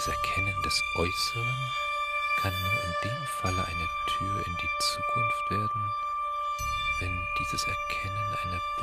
Das Erkennen des Äußeren kann nur in dem Falle eine Tür in die Zukunft werden, wenn dieses Erkennen eine